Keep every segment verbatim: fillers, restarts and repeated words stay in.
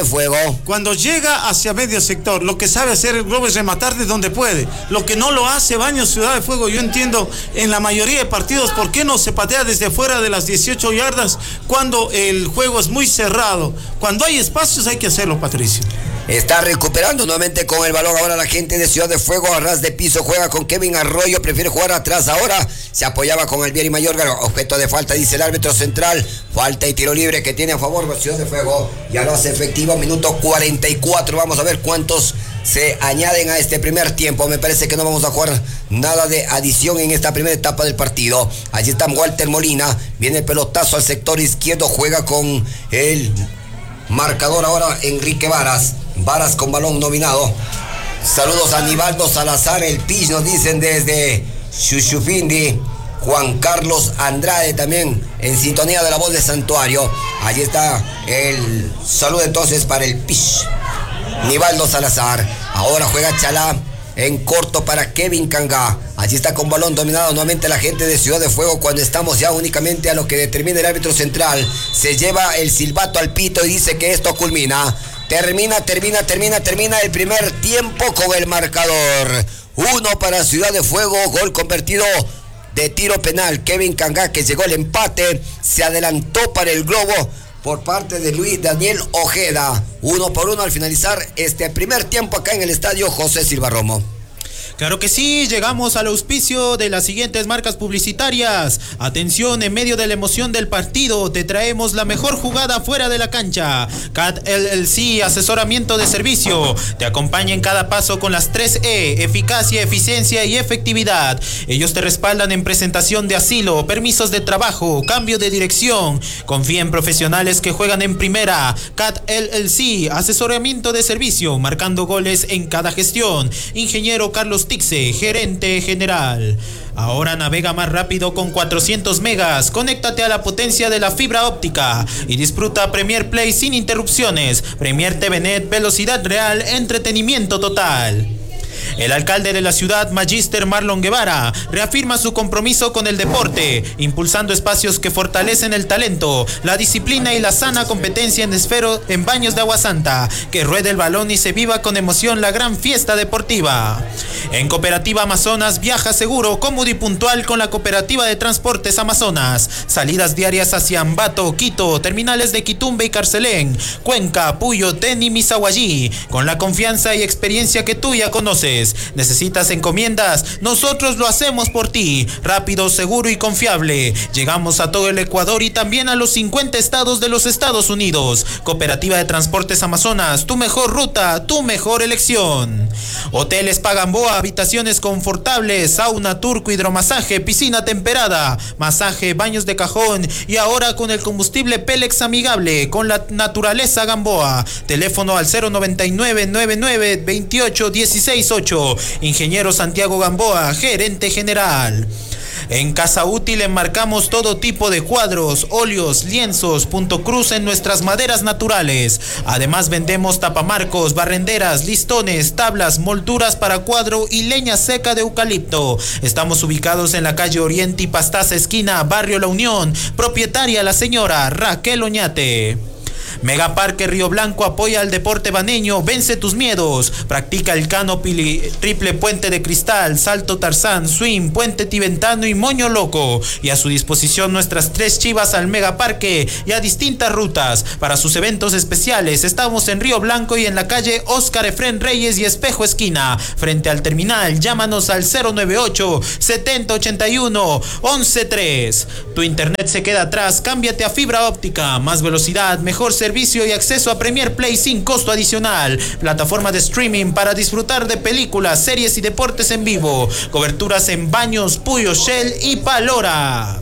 Fuego. Cuando llega hacia medio sector, lo que sabe hacer el Globo es rematar de donde puede. Lo que no lo hace Baños Ciudad de Fuego, yo entiendo en la mayoría de partidos por qué no se patea desde fuera de las dieciocho yardas cuando el juego es muy cerrado. Cuando hay espacios hay que hacerlo, Patricio. Está recuperando nuevamente con el balón ahora la gente de Ciudad de Fuego, a ras de piso, juega con Kevin Arroyo, prefiere jugar atrás ahora, se apoyaba con Albieri Mayorga, objeto de falta, dice el árbitro central, falta y tiro libre que tiene a favor Ciudad de Fuego, ya lo hace efectivo, minuto cuarenta y cuatro, vamos a ver cuántos se añaden a este primer tiempo. Me parece que no vamos a jugar nada de adición en esta primera etapa del partido. Allí está Walter Molina, viene el pelotazo al sector izquierdo, juega con el marcador ahora Enrique Varas. Varas con balón dominado. Saludos a Aníbaldo Salazar, el Pich, nos dicen desde Xuxufindi. Juan Carlos Andrade también en sintonía de la voz de Santuario. Allí está el saludo entonces para el Pich. Aníbaldo Salazar. Ahora juega Chalá en corto para Kevin Cangá. Allí está con balón dominado nuevamente la gente de Ciudad de Fuego cuando estamos ya únicamente a lo que determina el árbitro central. Se lleva el silbato al pito y dice que esto culmina. Termina, termina, termina, termina el primer tiempo con el marcador. Uno para Ciudad de Fuego, gol convertido de tiro penal. Kevin Cangá, que llegó al empate, se adelantó para el Globo por parte de Luis Daniel Ojeda. Uno por uno al finalizar este primer tiempo acá en el estadio José Silva Romo. Claro que sí, llegamos al auspicio de las siguientes marcas publicitarias. Atención, en medio de la emoción del partido, te traemos la mejor jugada fuera de la cancha. C A T L L C, asesoramiento de servicio. Te acompaña en cada paso con las tres E, eficacia, eficiencia y efectividad. Ellos te respaldan en presentación de asilo, permisos de trabajo, cambio de dirección. Confía en profesionales que juegan en primera. C A T L L C, asesoramiento de servicio, marcando goles en cada gestión. Ingeniero Carlos Tixe, gerente general. Ahora navega más rápido con cuatrocientos megas. Conéctate a la potencia de la fibra óptica y disfruta Premier Play sin interrupciones. Premier T V Net, velocidad real, entretenimiento total. El alcalde de la ciudad, Magister Marlon Guevara, reafirma su compromiso con el deporte, impulsando espacios que fortalecen el talento, la disciplina y la sana competencia en esfero en Baños de Agua Santa. Que ruede el balón y se viva con emoción la gran fiesta deportiva. En Cooperativa Amazonas, viaja seguro, cómodo y puntual con la Cooperativa de Transportes Amazonas. Salidas diarias hacia Ambato, Quito, terminales de Quitumbe y Carcelén, Cuenca, Puyo, Teni, Misahuallí, con la confianza y experiencia que tú ya conoces. ¿Necesitas encomiendas? Nosotros lo hacemos por ti. Rápido, seguro y confiable. Llegamos a todo el Ecuador y también a los cincuenta estados de los Estados Unidos. Cooperativa de Transportes Amazonas, tu mejor ruta, tu mejor elección. Hoteles Pagamboa, habitaciones confortables, sauna, turco, hidromasaje, piscina temperada, masaje, baños de cajón y ahora con el combustible Pélex amigable con la naturaleza Gamboa. Teléfono al cero noventa y nueve, noventa y nueve, veintiocho, dieciséis ocho. Ingeniero Santiago Gamboa, gerente general. En Casa Útil enmarcamos todo tipo de cuadros, óleos, lienzos, punto cruz en nuestras maderas naturales. Además vendemos tapamarcos, barrenderas, listones, tablas, molduras para cuadro y leña seca de eucalipto. Estamos ubicados en la calle Oriente y Pastaza esquina, Barrio La Unión. Propietaria la señora Raquel Oñate. Megaparque Río Blanco apoya al deporte baneño, vence tus miedos. Practica el canopy, triple puente de cristal, salto tarzán, swing, puente tibetano y moño loco. Y a su disposición nuestras tres chivas al Megaparque y a distintas rutas. Para sus eventos especiales estamos en Río Blanco y en la calle Óscar Efrén Reyes y Espejo Esquina. Frente al terminal, llámanos al cero noventa y ocho, setenta ochenta y uno, once tres. Tu internet se queda atrás, cámbiate a fibra óptica. Más velocidad, mejor servicio y acceso a Premier Play sin costo adicional. Plataforma de streaming para disfrutar de películas, series y deportes en vivo. Coberturas en Baños, Puyo, Shell y Palora.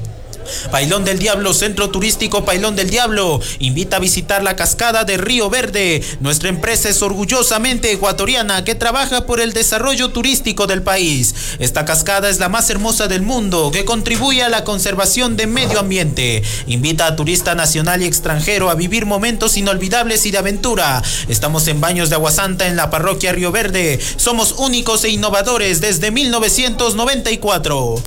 Pailón del Diablo, Centro Turístico Pailón del Diablo, invita a visitar la cascada de Río Verde. Nuestra empresa es orgullosamente ecuatoriana que trabaja por el desarrollo turístico del país. Esta cascada es la más hermosa del mundo que contribuye a la conservación del medio ambiente. Invita a turista nacional y extranjero a vivir momentos inolvidables y de aventura. Estamos en Baños de Agua Santa en la parroquia Río Verde. Somos únicos e innovadores desde mil novecientos noventa y cuatro.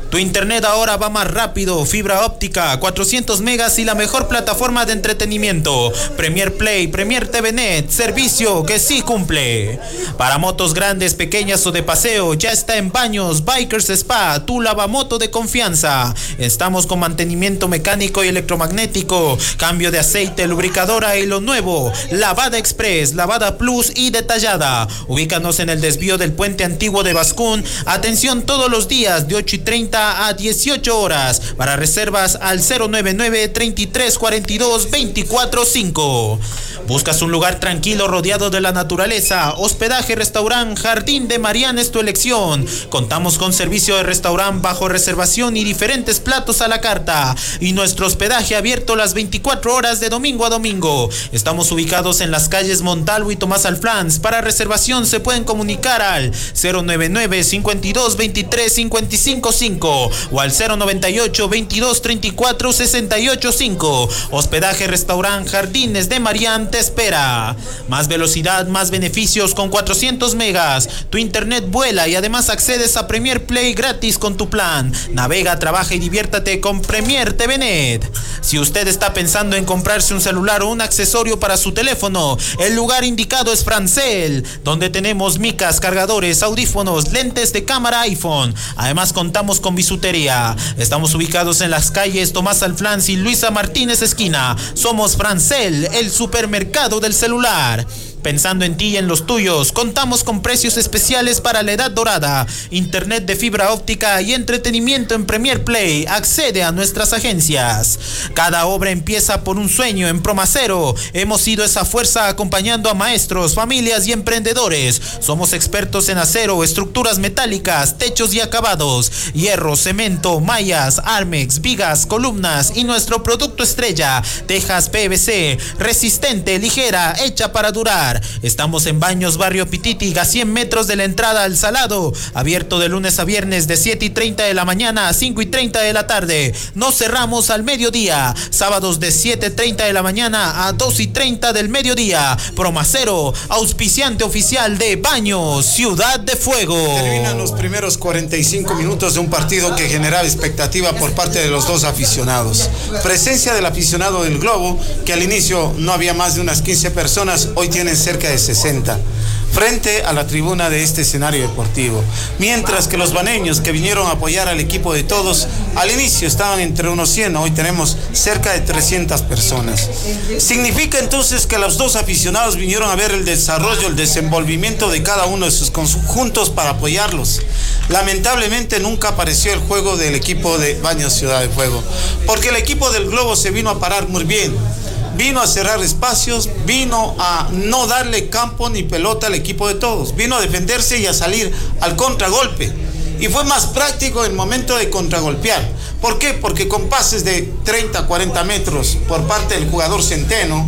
Tu internet ahora va más rápido, fibra óptica, cuatrocientos megas y la mejor plataforma de entretenimiento. Premier Play, Premier T V Net, servicio que sí cumple. Para motos grandes, pequeñas o de paseo, ya está en Baños Bikers Spa, tu lavamoto de confianza. Estamos con mantenimiento mecánico y electromagnético, cambio de aceite, lubricadora y lo nuevo, lavada express, lavada plus y detallada. Ubícanos en el desvío del puente antiguo de Bascún. Atención todos los días de ocho y treinta a dieciocho horas. Para reservas al cero nueve nueve, treinta y tres cuarenta y dos, veinticuatro cinco. ¿Buscas un lugar tranquilo rodeado de la naturaleza? Hospedaje, restaurante, Jardín de Mariana es tu elección. Contamos con servicio de restaurante bajo reservación y diferentes platos a la carta. Y nuestro hospedaje abierto las veinticuatro horas de domingo a domingo. Estamos ubicados en las calles Montalvo y Tomás Alfranz. Para reservación se pueden comunicar al cero nueve nueve, cincuenta y dos, veintitrés, cincuenta y cinco cinco o al cero noventa y ocho, veintidós, treinta y cuatro, sesenta y ocho cinco. Hospedaje, restaurante, Jardines de Marián te espera. Más velocidad, más beneficios con cuatrocientos megas. Tu internet vuela y además accedes a Premier Play gratis con tu plan. Navega, trabaja y diviértate con Premier T V Net. Si usted está pensando en comprarse un celular o un accesorio para su teléfono, el lugar indicado es Francel, donde tenemos micas, cargadores, audífonos, lentes de cámara iPhone. Además contamos con bisutería. Estamos ubicados en las calles Tomás Alfranz y Luisa Martínez esquina. Somos Francel, el supermercado del celular. Pensando en ti y en los tuyos, contamos con precios especiales para la edad dorada, internet de fibra óptica y entretenimiento en Premier Play. Accede a nuestras agencias. Cada obra empieza por un sueño. En Promacero hemos sido esa fuerza acompañando a maestros, familias y emprendedores. Somos expertos en acero, estructuras metálicas, techos y acabados, hierro, cemento, mallas, armex, vigas, columnas y nuestro producto estrella, tejas P V C, resistente, ligera, hecha para durar. Estamos en Baños, Barrio Pititig, a cien metros de la entrada al Salado. Abierto de lunes a viernes de siete y treinta de la mañana a cinco y treinta de la tarde. No cerramos al mediodía. Sábados de siete y treinta de la mañana a dos y treinta del mediodía. Promacero, auspiciante oficial de Baños, Ciudad de Fuego. Terminan los primeros cuarenta y cinco minutos de un partido que generaba expectativa por parte de los dos aficionados. Presencia del aficionado del Globo, que al inicio no había más de unas quince personas, hoy tienen cerca de sesenta, frente a la tribuna de este escenario deportivo. Mientras que los baneños que vinieron a apoyar al equipo de todos, al inicio estaban entre unos cien, hoy tenemos cerca de trescientas personas. Significa entonces que los dos aficionados vinieron a ver el desarrollo, el desenvolvimiento de cada uno de sus conjuntos para apoyarlos. Lamentablemente nunca apareció el juego del equipo de Baños Ciudad de Fuego, porque el equipo del Globo se vino a parar muy bien. Vino a cerrar espacios, vino a no darle campo ni pelota al equipo de todos. Vino a defenderse y a salir al contragolpe. Y fue más práctico el momento de contragolpear. ¿Por qué? Porque con pases de treinta, cuarenta metros por parte del jugador Centeno,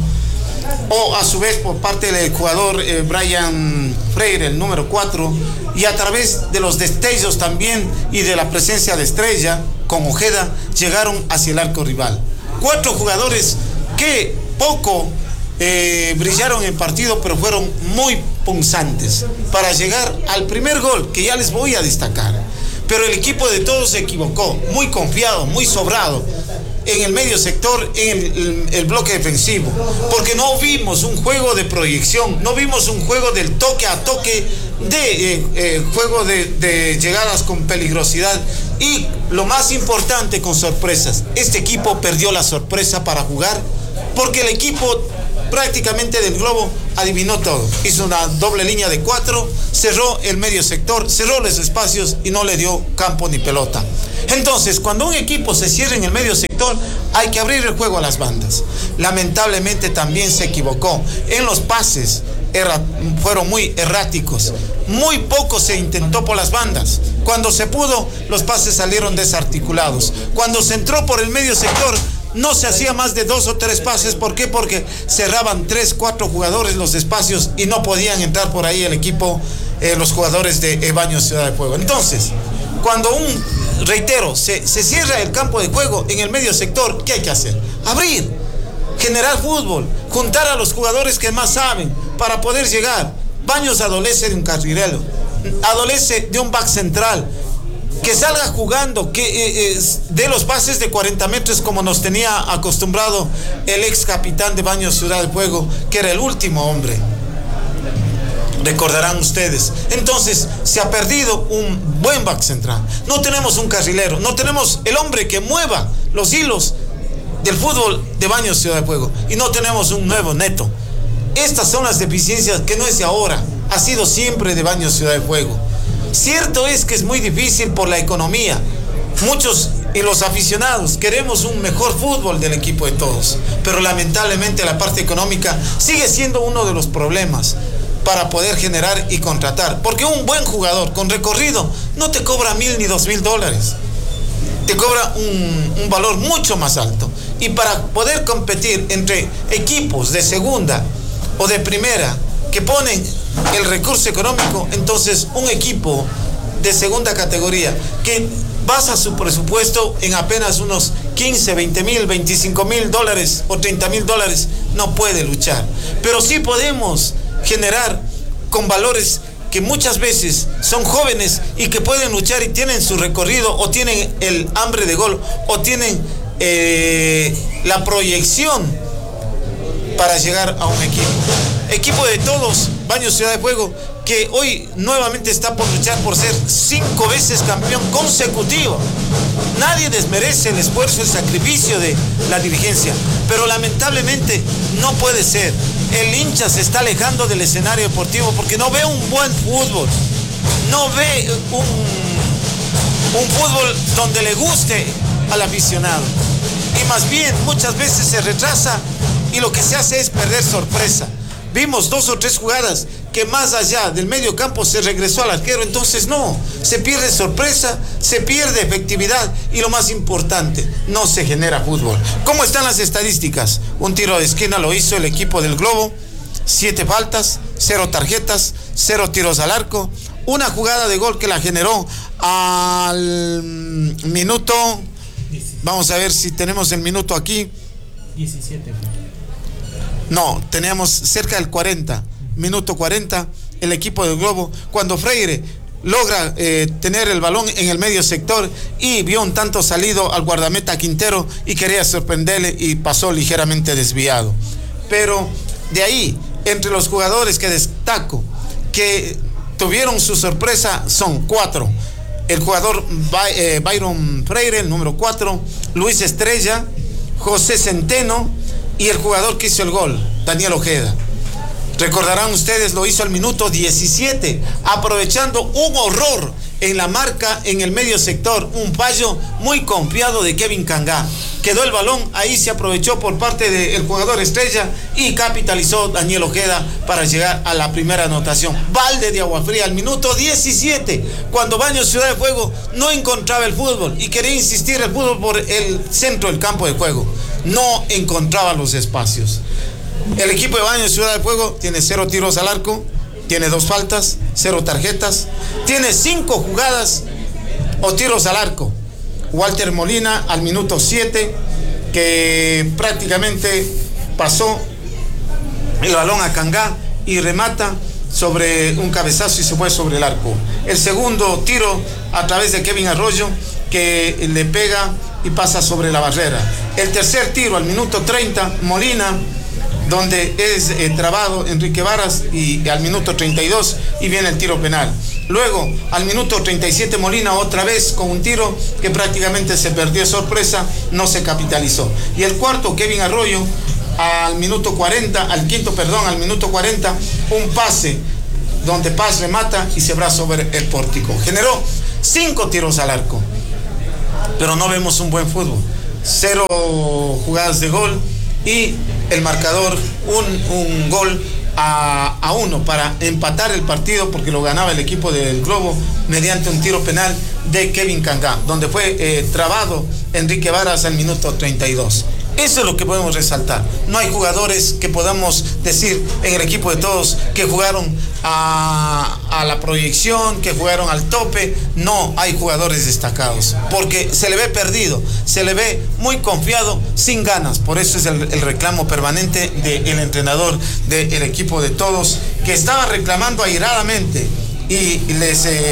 o a su vez por parte del jugador eh, Brian Freire, el número cuatro, y a través de los destellos también y de la presencia de Estrella con Ojeda, llegaron hacia el arco rival. Cuatro jugadores que poco eh, brillaron en partido, pero fueron muy punzantes para llegar al primer gol, que ya les voy a destacar. Pero el equipo de todos se equivocó, muy confiado, muy sobrado en el medio sector, en el, el, el bloque defensivo, porque no vimos un juego de proyección, no vimos un juego del toque a toque, de eh, eh, juego de, de llegadas con peligrosidad y lo más importante, con sorpresas. Este equipo perdió la sorpresa para jugar, porque el equipo prácticamente del Globo adivinó todo. Hizo una doble línea de cuatro, cerró el medio sector, cerró los espacios y no le dio campo ni pelota. Entonces, cuando un equipo se cierra en el medio sector, hay que abrir el juego a las bandas. Lamentablemente también se equivocó en los pases. Erra, fueron muy erráticos. Muy poco se intentó por las bandas. Cuando se pudo, los pases salieron desarticulados. Cuando se entró por el medio sector, no se hacía más de dos o tres pases. ¿Por qué? Porque cerraban tres, cuatro jugadores los espacios y no podían entrar por ahí el equipo, eh, los jugadores de Baños Ciudad de Fuego. Entonces, cuando un, reitero, se, se cierra el campo de juego en el medio sector, ¿qué hay que hacer? Abrir, generar fútbol, juntar a los jugadores que más saben para poder llegar. Baños adolece de un carrilero, adolece de un back central. que salga jugando, que eh, eh, dé los pases de cuarenta metros como nos tenía acostumbrado el ex capitán de Baños Ciudad del Fuego, que era el último hombre. Recordarán ustedes. Entonces se ha perdido un buen back central. No tenemos un carrilero, no tenemos el hombre que mueva los hilos del fútbol de Baños Ciudad del Fuego, y no tenemos un nuevo Neto. Estas son las deficiencias que no es de ahora, ha sido siempre de Baños Ciudad del Fuego. Cierto es que es muy difícil por la economía. Muchos y los aficionados queremos un mejor fútbol del equipo de todos, pero lamentablemente la parte económica sigue siendo uno de los problemas para poder generar y contratar, porque un buen jugador con recorrido no te cobra mil ni dos mil dólares, te cobra un, un valor mucho más alto. Y para poder competir entre equipos de segunda o de primera que ponen el recurso económico, entonces un equipo de segunda categoría que basa su presupuesto en apenas unos quince, veinte mil, veinticinco mil dólares o treinta mil dólares no puede luchar. Pero sí podemos generar con valores que muchas veces son jóvenes y que pueden luchar y tienen su recorrido, o tienen el hambre de gol, o tienen eh, la proyección para llegar a un equipo. Equipo de todos, Baños Ciudad de Fuego, que hoy nuevamente está por luchar por ser cinco veces campeón consecutivo. Nadie desmerece el esfuerzo, el sacrificio de la dirigencia, pero lamentablemente no puede ser. El hincha se está alejando del escenario deportivo porque no ve un buen fútbol, no ve un, un fútbol donde le guste al aficionado, y más bien muchas veces se retrasa y lo que se hace es perder sorpresa. Vimos dos o tres jugadas que más allá del medio campo se regresó al arquero. Entonces no, se pierde sorpresa, se pierde efectividad, y lo más importante, no se genera fútbol. ¿Cómo están las estadísticas? Un tiro de esquina lo hizo el equipo del Globo, siete faltas, cero tarjetas, cero tiros al arco, una jugada de gol que la generó al minuto, vamos a ver si tenemos el minuto aquí. diecisiete. No, teníamos cerca del cuarenta, minuto cuarenta, el equipo del Globo, cuando Freire logra eh, tener el balón en el medio sector y vio un tanto salido al guardameta Quintero y quería sorprenderle y pasó ligeramente desviado. Pero de ahí, entre los jugadores que destaco, que tuvieron su sorpresa, son cuatro. El jugador By, eh, Byron Freire, el número cuatro, Luis Estrella, José Centeno, y el jugador que hizo el gol, Daniel Ojeda. Recordarán ustedes, lo hizo al minuto diecisiete, aprovechando un horror en la marca en el medio sector, un fallo muy confiado de Kevin Cangá. Quedó el balón, ahí se aprovechó por parte del jugador Estrella y capitalizó Daniel Ojeda para llegar a la primera anotación. Balde de agua fría al minuto diecisiete, cuando Baños Ciudad de Fuego no encontraba el fútbol y quería insistir el fútbol por el centro del campo de juego. No encontraba los espacios. El equipo de Baños Ciudad de Fuego tiene cero tiros al arco, tiene dos faltas, cero tarjetas, tiene cinco jugadas o tiros al arco. Walter Molina al minuto siete, que prácticamente pasó el balón a Cangá y remata sobre un cabezazo y se fue sobre el arco. El segundo tiro a través de Kevin Arroyo, que le pega y pasa sobre la barrera. El tercer tiro al minuto treinta, Molina, donde es eh, trabado Enrique Varas, y, y al minuto treinta y dos, y viene el tiro penal. Luego, al minuto treinta y siete, Molina otra vez con un tiro que prácticamente se perdió, sorpresa, no se capitalizó. Y el cuarto, Kevin Arroyo, al minuto cuarenta, al quinto, perdón, al minuto cuarenta, un pase donde Paz remata y se va sobre el pórtico. Generó cinco tiros al arco, pero no vemos un buen fútbol. Cero jugadas de gol y el marcador, un, un gol a, a uno para empatar el partido, porque lo ganaba el equipo del Globo mediante un tiro penal de Kevin Cangá, donde fue eh, trabado Enrique Varas al minuto treinta y dos. Eso es lo que podemos resaltar. No hay jugadores que podamos decir en el equipo de todos que jugaron a, a la proyección, que jugaron al tope. No hay jugadores destacados, porque se le ve perdido, se le ve muy confiado, sin ganas. Por eso es el, el reclamo permanente del entrenador del equipo de todos, que estaba reclamando airadamente y les eh,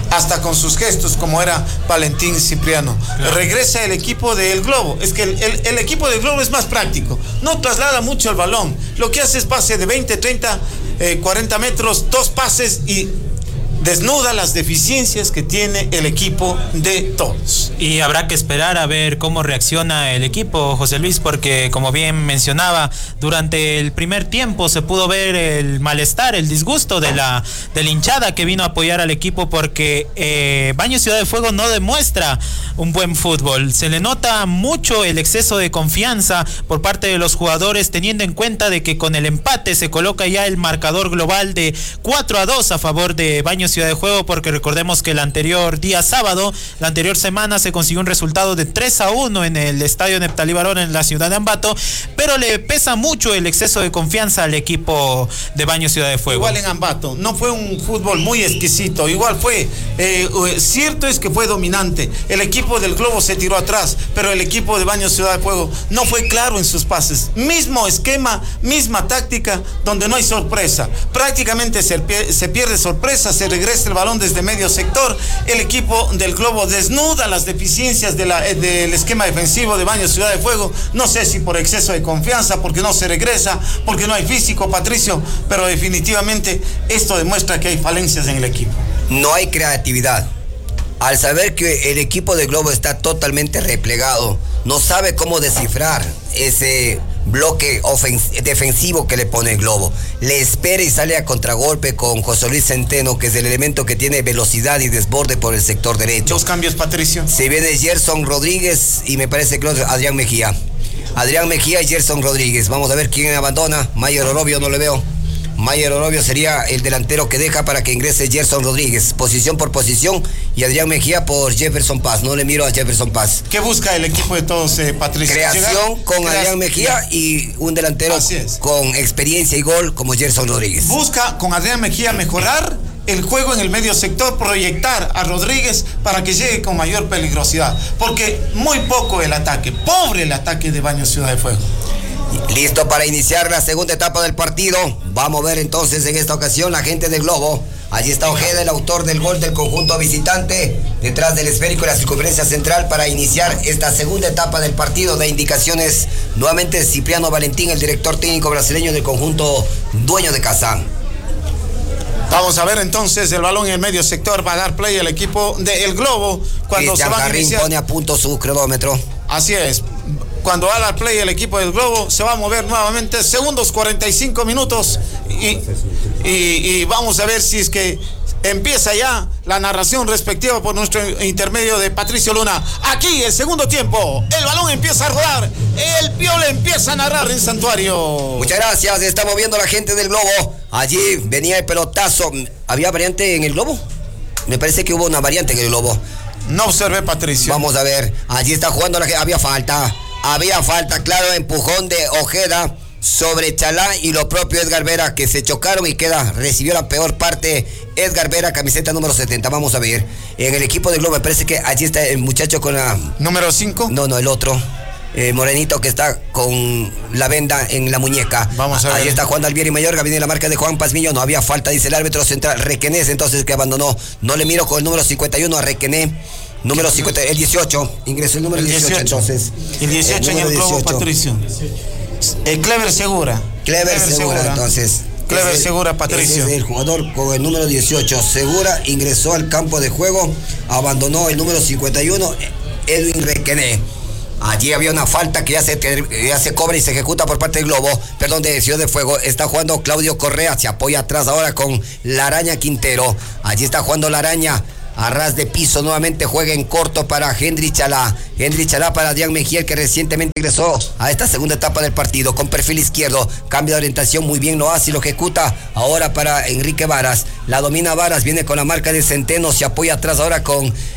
hasta con sus gestos, como era Valentín Cipriano. Claro. Regresa el equipo del Globo. Es que el, el, el equipo del Globo es más práctico. No traslada mucho el balón. Lo que hace es pase de veinte, treinta, eh, cuarenta metros, dos pases y desnuda las deficiencias que tiene el equipo de todos. Y habrá que esperar a ver cómo reacciona el equipo, José Luis, porque como bien mencionaba, durante el primer tiempo se pudo ver el malestar, el disgusto de la, de la hinchada que vino a apoyar al equipo, porque eh, Baños Ciudad de Fuego no demuestra un buen fútbol. Se le nota mucho el exceso de confianza por parte de los jugadores, teniendo en cuenta de que con el empate se coloca ya el marcador global de cuatro a dos a favor de Baños Ciudad de Juego, porque recordemos que el anterior día sábado, la anterior semana, se consiguió un resultado de tres a uno en el estadio Neptalí Barón en la ciudad de Ambato, pero le pesa mucho el exceso de confianza al equipo de Baños Ciudad de Fuego. Igual en Ambato, no fue un fútbol muy exquisito, igual fue, eh, cierto es que fue dominante, el equipo del Globo se tiró atrás, pero el equipo de Baños Ciudad de Fuego no fue claro en sus pases, mismo esquema, misma táctica, donde no hay sorpresa, prácticamente se, se pierde sorpresa, se regresa el balón desde medio sector, el equipo del Globo desnuda las deficiencias de la, del esquema defensivo de Baños Ciudad de Fuego, no sé si por exceso de confianza, porque no se regresa, porque no hay físico, Patricio, pero definitivamente esto demuestra que hay falencias en el equipo. No hay creatividad. Al saber que el equipo del Globo está totalmente replegado, no sabe cómo descifrar ese bloque defensivo que le pone el Globo. Le espera y sale a contragolpe con José Luis Centeno, que es el elemento que tiene velocidad y desborde por el sector derecho. Dos cambios, Patricio. Se viene Gerson Rodríguez y me parece que Adrián Mejía. Adrián Mejía y Gerson Rodríguez. Vamos a ver quién abandona. Mayer Orobio no le veo. Mayer Orobio sería el delantero que deja para que ingrese Gerson Rodríguez, posición por posición, y Adrián Mejía por Jefferson Paz. No le miro a Jefferson Paz. ¿Qué busca el equipo de todos, eh, Patricio? Creación Llegar, con creas... Adrián Mejía y un delantero con experiencia y gol como Gerson Rodríguez. Busca con Adrián Mejía mejorar el juego en el medio sector, proyectar a Rodríguez para que llegue con mayor peligrosidad, porque muy poco el ataque, pobre el ataque de Baños Ciudad de Fuego. Listo para iniciar la segunda etapa del partido. Vamos a ver entonces en esta ocasión la gente del Globo. Allí está Ojeda, el autor del gol del conjunto visitante, detrás del esférico y la circunferencia central para iniciar esta segunda etapa del partido. De indicaciones nuevamente Cipriano Valentín, el director técnico brasileño del conjunto dueño de casa. Vamos a ver entonces el balón en el medio sector. Va a dar play el equipo del Globo cuando Cristian se va a Jarrín iniciar. Pone a punto su cronómetro. Así es. Cuando va a dar play el equipo del Globo, se va a mover nuevamente. Segundos, cuarenta y cinco minutos. Y, y, y vamos a ver si es que empieza ya la narración respectiva por nuestro intermedio de Patricio Luna. Aquí el segundo tiempo, el balón empieza a rodar, el Piole empieza a narrar en Santuario. Muchas gracias, está moviendo la gente del Globo. Allí venía el pelotazo. ¿Había variante en el Globo? Me parece que hubo una variante en el Globo. No observé, Patricio. Vamos a ver, allí está jugando la gente. Había falta, había falta, claro, empujón de Ojeda sobre Chalá y lo propio Edgar Vera, que se chocaron y queda, recibió la peor parte Edgar Vera, camiseta número setenta. Vamos a ver, en el equipo del Globo me parece que allí está el muchacho con la... ¿Número cinco? No, no, el otro, el morenito que está con la venda en la muñeca. Vamos a ver. Allí está Juan Dalvieri Mayorga, viene la marca de Juan Pazmiño, no había falta, dice el árbitro central. Requenés entonces que abandonó, no le miro con el número cincuenta y uno a Requené. Número cincuenta, el dieciocho, ingresó el número el dieciocho, entonces. El dieciocho el en el Globo, Patricio. El Clever Segura. Clever, Clever Segura, Segura, entonces. Clever el, Segura, Patricio. Ese es el jugador con el número dieciocho. Segura ingresó al campo de juego, abandonó el número cincuenta y uno, Edwin Requené. Allí había una falta que ya se, ya se cobra y se ejecuta por parte del Globo, perdón, de Ciudad de Fuego. Está jugando Claudio Correa, se apoya atrás ahora con la Araña Quintero. Allí está jugando la Araña. A ras de piso nuevamente juega en corto para Henry Chalá. Henry Chalá para Adrián Mejía, que recientemente ingresó a esta segunda etapa del partido con perfil izquierdo. Cambio de orientación, muy bien lo hace y lo ejecuta ahora para Enrique Varas. La domina Varas, viene con la marca de Centeno, se apoya atrás ahora con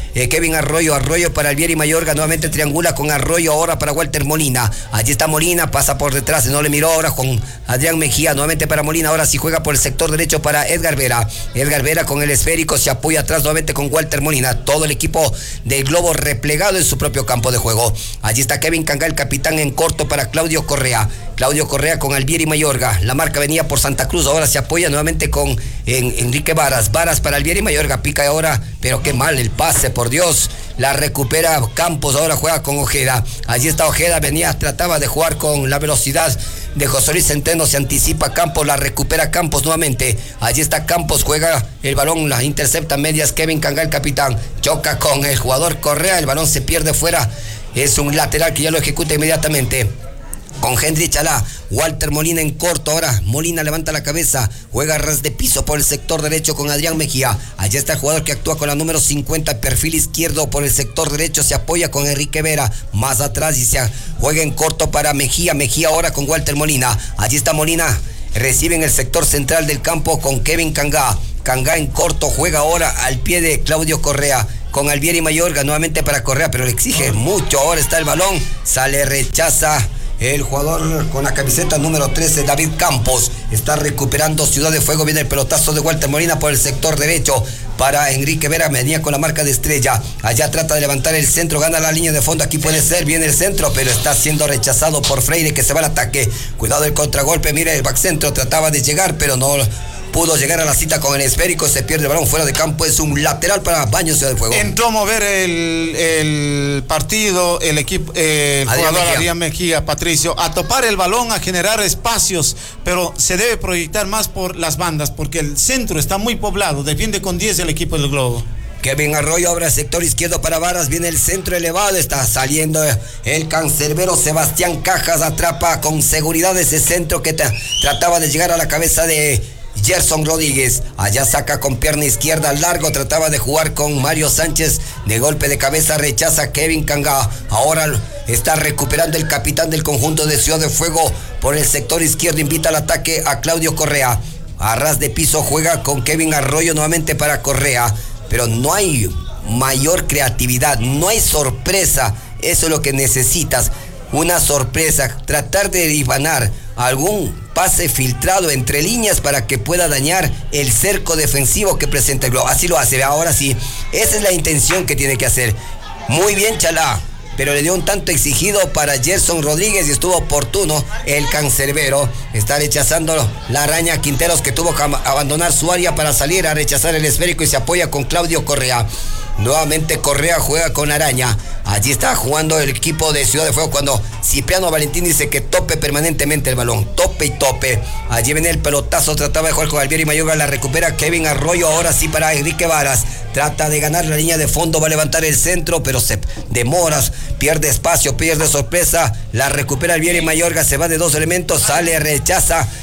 eh, Kevin Arroyo, Arroyo para Albieri Mayorga, nuevamente triangula con Arroyo, ahora para Walter Molina. Allí está Molina, pasa por detrás, no le miró ahora con Adrián Mejía, nuevamente para Molina, ahora sí juega por el sector derecho para Edgar Vera. Edgar Vera con el esférico, se apoya atrás nuevamente con Walter Molina. Todo el equipo del Globo replegado en su propio campo de juego. Allí está Kevin Canga, el capitán en corto para Claudio Correa. Claudio Correa con Albieri Mayorga. La marca venía por Santa Cruz, ahora se apoya nuevamente con en, Enrique Varas. Varas para Albieri Mayorga, pica ahora, pero qué mal el pase, por Dios. La recupera Campos, ahora juega con Ojeda. Allí está Ojeda, venía, trataba de jugar con la velocidad de José Luis Centeno, se anticipa Campos, la recupera Campos nuevamente. Allí está Campos, juega el balón, la intercepta medias, Kevin Canga, el capitán. Choca con el jugador Correa, el balón se pierde fuera. Es un lateral que ya lo ejecuta inmediatamente con Henry Chalá. Walter Molina en corto, ahora Molina levanta la cabeza, juega a ras de piso por el sector derecho con Adrián Mejía. Allá está el jugador que actúa con la número cincuenta, perfil izquierdo por el sector derecho, se apoya con Enrique Vera, más atrás y se juega en corto para Mejía. Mejía ahora con Walter Molina. Allí está Molina, recibe en el sector central del campo con Kevin Canga. Canga en corto, juega ahora al pie de Claudio Correa con Albieri Mayorga, nuevamente para Correa, pero le exige mucho. Ahora está el balón, sale, rechaza el jugador con la camiseta número trece, David Campos. Está recuperando Ciudad de Fuego. Viene el pelotazo de Walter Molina por el sector derecho para Enrique Vera. Venía con la marca de Estrella. Allá trata de levantar el centro. Gana la línea de fondo. Aquí puede ser. Viene el centro, pero está siendo rechazado por Freire, que se va al ataque. Cuidado el contragolpe. Mire el back centro. Trataba de llegar, pero no pudo llegar a la cita con el esférico. Se pierde el balón fuera de campo. Es un lateral para Baños Ciudad de Fuego. Entró a mover el, el partido el equipo, eh, el Adrián jugador Mejía. Adrián Mejía, Patricio, a topar el balón, a generar espacios, pero se debe proyectar más por las bandas, porque el centro está muy poblado. Defiende con diez el equipo del Globo. Kevin Arroyo abre el sector izquierdo para Varas, viene el centro elevado, está saliendo el cancerbero Sebastián Cajas, atrapa con seguridad ese centro que tra- trataba de llegar a la cabeza de Gerson Rodríguez. Allá saca con pierna izquierda largo, trataba de jugar con Mario Sánchez, de golpe de cabeza rechaza Kevin Canga. Ahora está recuperando el capitán del conjunto de Ciudad de Fuego por el sector izquierdo, invita al ataque a Claudio Correa. A ras de piso juega con Kevin Arroyo nuevamente para Correa, pero no hay mayor creatividad, no hay sorpresa. Eso es lo que necesitas, una sorpresa, tratar de divanar algún pase filtrado entre líneas para que pueda dañar el cerco defensivo que presenta el Globo. Así lo hace, ahora sí, esa es la intención que tiene que hacer. Muy bien Chalá, pero le dio un tanto exigido para Gerson Rodríguez y estuvo oportuno el cancerbero. Está rechazando la araña Quinteros, que tuvo que abandonar su área para salir a rechazar el esférico y se apoya con Claudio Correa. Nuevamente Correa juega con Araña. Allí está jugando el equipo de Ciudad de Fuego cuando Cipriano Valentín dice que tope permanentemente el balón. Tope y tope. Allí viene el pelotazo, trataba de jugar con Albieri Mayorga, la recupera Kevin Arroyo, ahora sí para Enrique Varas. Trata de ganar la línea de fondo, va a levantar el centro, pero se demora, pierde espacio, pierde sorpresa. La recupera Albieri Mayorga, se va de dos elementos, sale, rechaza.